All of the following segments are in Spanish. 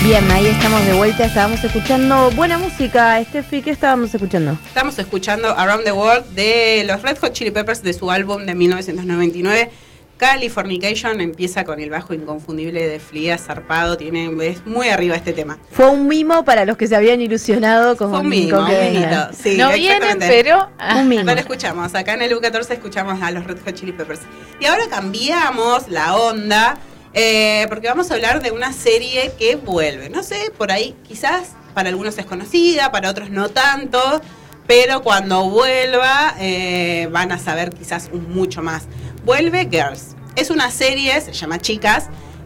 Bien, ahí estamos de vuelta, estábamos escuchando buena música. Steffi, ¿qué estábamos escuchando? Estamos escuchando Around the World de los Red Hot Chili Peppers de su álbum de 1999. Californication empieza con el bajo inconfundible de Flea, zarpado, es muy arriba este tema. Fue un mimo para los que se habían ilusionado con un mimo, sí, no vienen, pero un mimo. Pero escuchamos, acá en el U14 escuchamos a los Red Hot Chili Peppers. Y ahora cambiamos la onda, porque vamos a hablar de una serie que vuelve. No sé, por ahí quizás para algunos es conocida, para otros no tanto, pero cuando vuelva van a saber quizás mucho más. Vuelve Girls. Es una serie, se llama Chicas,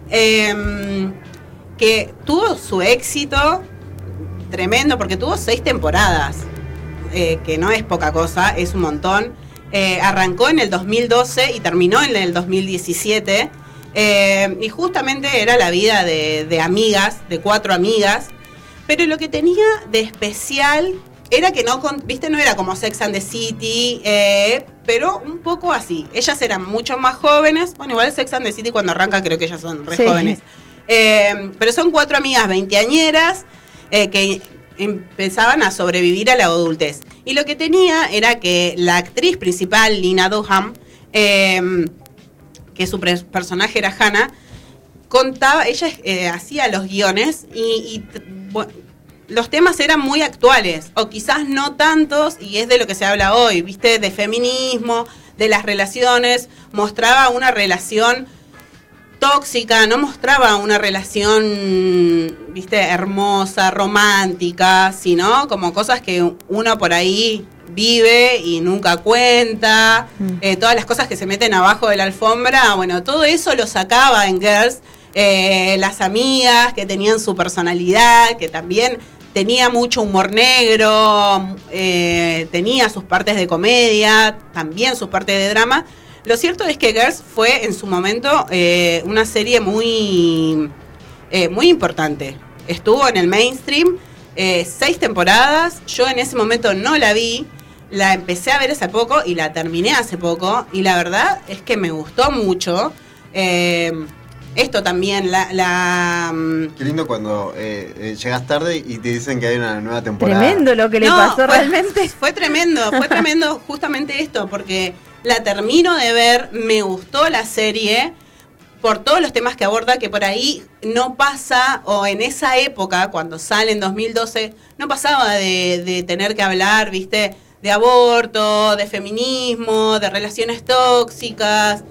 que tuvo su éxito tremendo porque tuvo 6 temporadas, que no es poca cosa, es un montón. Arrancó en el 2012 y terminó en el 2017. Y justamente era la vida de amigas, de 4 amigas. Pero lo que tenía de especial era que no era como Sex and the City, pero un poco así. Ellas eran mucho más jóvenes. Bueno, igual Sex and the City cuando arranca creo que ellas son re jóvenes. Pero son 4 amigas veinteañeras que empezaban a sobrevivir a la adultez. Y lo que tenía era que la actriz principal, Lina Dunham, que su personaje era Hannah, contaba, ella hacía los guiones y bueno, los temas eran muy actuales, o quizás no tantos, y es de lo que se habla hoy, ¿viste? De feminismo, de las relaciones. Mostraba una relación tóxica, no mostraba una relación, ¿viste? Hermosa, romántica, sino como cosas que uno por ahí vive y nunca cuenta, todas las cosas que se meten abajo de la alfombra, bueno, todo eso lo sacaba en Girls. Las amigas que tenían su personalidad, que también tenía mucho humor negro, tenía sus partes de comedia, también sus partes de drama. Lo cierto es que Girls fue en su momento una serie muy importante. Estuvo en el mainstream 6 temporadas. Yo en ese momento no la vi, la empecé a ver hace poco y la terminé hace poco. Y la verdad es que me gustó mucho. Esto también, Qué lindo cuando llegas tarde y te dicen que hay una nueva temporada. Tremendo lo que le pasó realmente. Fue tremendo justamente esto, porque la termino de ver, me gustó la serie por todos los temas que aborda, que por ahí no pasa, o en esa época, cuando sale en 2012, no pasaba de tener que hablar, ¿viste? De aborto, de feminismo, de relaciones tóxicas,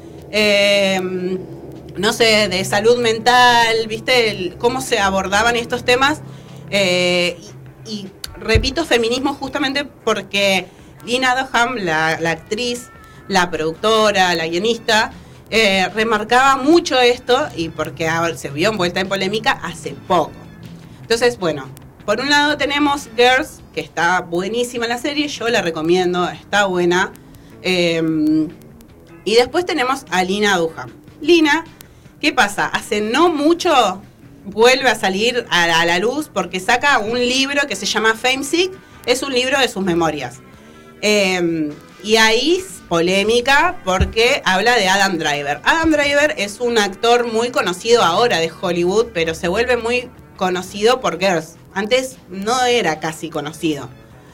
no sé, de salud mental, ¿viste? Cómo se abordaban estos temas. Y repito feminismo justamente porque Lina Dunham, la actriz, la productora, la guionista, remarcaba mucho esto y porque se vio envuelta en polémica hace poco. Entonces, bueno, por un lado tenemos Girls, que está buenísima la serie, yo la recomiendo, está buena. Y después tenemos a Lina Dunham. Lina, ¿qué pasa? Hace no mucho vuelve a salir a la luz porque saca un libro que se llama Famesick. Es un libro de sus memorias. Y ahí polémica porque habla de Adam Driver. Adam Driver es un actor muy conocido ahora de Hollywood, pero se vuelve muy conocido por Girls. Antes no era casi conocido.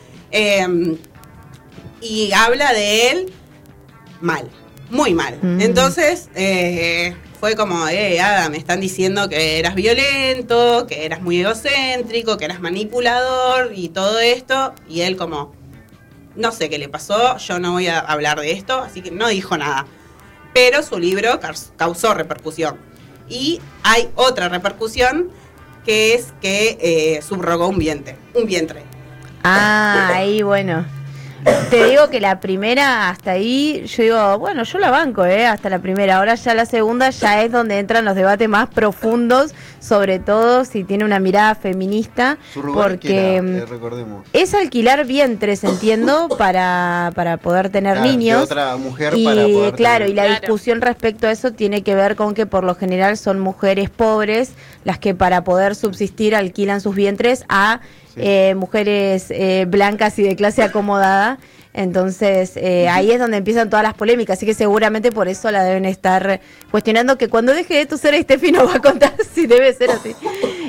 Y habla de él mal, muy mal. Entonces fue como, Adam, me están diciendo que eras violento, que eras muy egocéntrico, que eras manipulador y todo esto. Y él como, no sé qué le pasó, yo no voy a hablar de esto, así que no dijo nada. Pero su libro causó repercusión. Y hay otra repercusión, que es que subrogó un vientre. Ah, ahí bueno. Te digo que la primera, hasta ahí, yo digo, bueno, yo la banco, hasta la primera. Ahora ya la segunda ya es donde entran los debates más profundos, sobre todo si tiene una mirada feminista, porque recordemos, es alquilar vientres, entiendo, para poder tener niños. De otra mujer y, para poder claro, tener. y la discusión respecto a eso tiene que ver con que por lo general son mujeres pobres las que para poder subsistir alquilan sus vientres a mujeres blancas y de clase acomodada. Entonces ahí es donde empiezan todas las polémicas, así que seguramente por eso la deben estar cuestionando, que cuando deje de toser Steffi nos va a contar si debe ser así.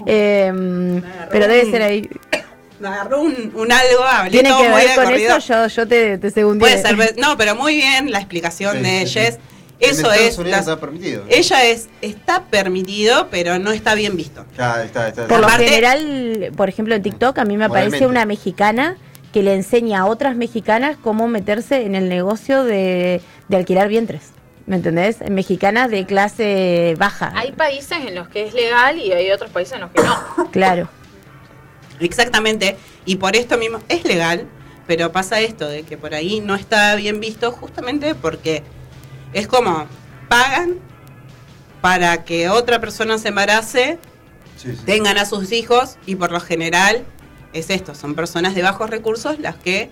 Pero debe ser ahí. Me agarró un algo, hablé ¿Tiene todo que muy ver de con corrido. eso? Yo te segundé. Puede ser, no, pero muy bien la explicación de Jess. Eso en es. Estados Unidos está permitido. Está permitido, pero no está bien visto. Ya, está. Por lo Aparte- general, por ejemplo, en TikTok a mí me aparece Moralmente. una mexicana que le enseña a otras mexicanas cómo meterse en el negocio de alquilar vientres. ¿Me entendés? Mexicanas de clase baja. Hay países en los que es legal y hay otros países en los que no. Claro. Exactamente. Y por esto mismo es legal, pero pasa esto de que por ahí no está bien visto justamente porque es como pagan para que otra persona se embarace, Sí. tengan a sus hijos y por lo general es esto, son personas de bajos recursos las que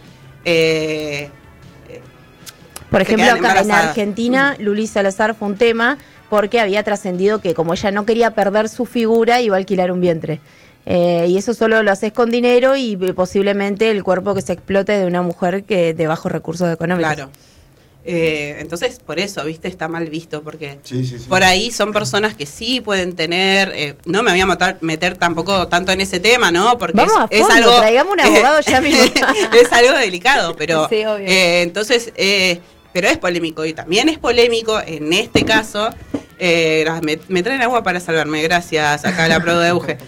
Por se ejemplo, quedan acá en embarazadas. Argentina, Luli Salazar fue un tema porque había trascendido que como ella no quería perder su figura, iba a alquilar un vientre. Y eso solo lo haces con dinero y posiblemente el cuerpo que se explote de una mujer que de bajos recursos económicos. Claro. Entonces, por eso, ¿viste? Está mal visto, porque Sí. por ahí son personas que sí pueden tener... no me voy a meter tampoco tanto en ese tema, ¿no? Porque Vamos a es fondo, algo... traigamos un abogado ya mismo. Es algo delicado, pero... Sí, obvio. Entonces, pero es polémico, y también es polémico, en este caso... me traen agua para salvarme, gracias, acá la pro de Euge.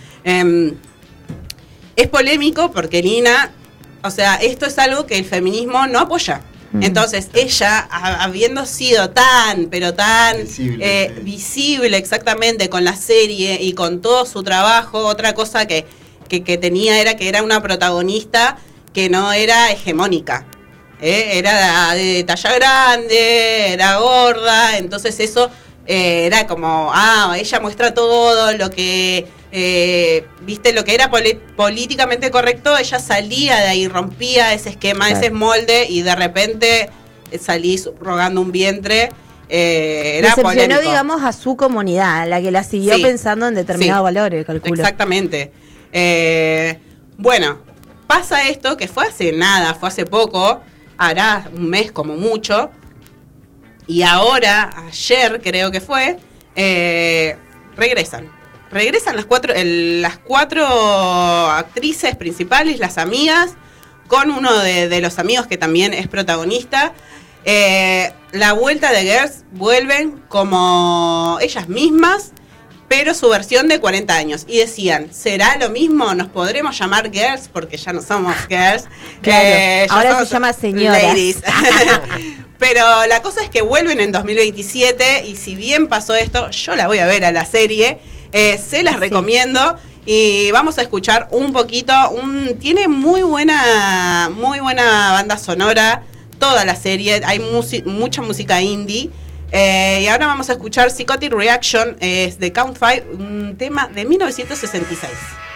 Es polémico porque Nina, o sea, esto es algo que el feminismo no apoya. Entonces, ella, habiendo sido tan Visible, sí. visible exactamente con la serie y con todo su trabajo, otra cosa que tenía era que era una protagonista que no era hegemónica. Era de talla grande, era gorda, entonces eso era como, ella muestra todo lo que, viste, lo que era políticamente correcto, ella salía de ahí, rompía ese esquema, Claro. ese molde, y de repente salí rogando un vientre. Era Decepcionó, polémico. digamos, a su comunidad, a la que la siguió Sí. pensando en determinados Sí. valores, calculo. Exactamente. Bueno, pasa esto que fue hace nada, fue hace poco, hará un mes como mucho, y ahora, ayer creo que fue, regresan. Regresan las cuatro actrices principales, las amigas, con uno de los amigos que también es protagonista. La vuelta de Girls vuelven como ellas mismas, pero su versión de 40 años. Y decían, ¿será lo mismo? ¿Nos podremos llamar Girls? Porque ya no somos Girls. Claro, Ya ahora somos se llama señoras. Ladies. Pero la cosa es que vuelven en 2027 y si bien pasó esto, yo la voy a ver a la serie. Se las recomiendo. Y vamos a escuchar un poquito. Tiene muy buena banda sonora. Toda la serie. Hay mucha música indie. Y ahora vamos a escuchar Psychotic Reaction, es de Count 5, un tema de 1966.